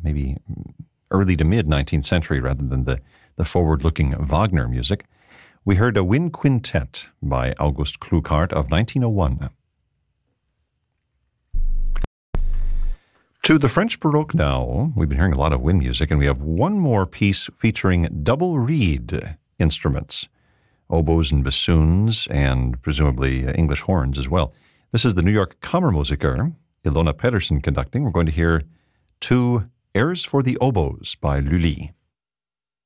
maybe early to mid 19th century rather than the forward-looking Wagner music. We heard a Wind Quintet by August Kluckhardt of 1901. To the French Baroque now. We've been hearing a lot of wind music, and we have one more piece featuring double reed instruments, oboes and bassoons, and presumably English horns as well. This is the New York Kammermusiker, Ilona Pedersen conducting. We're going to hear two Airs for the Oboes by Lully.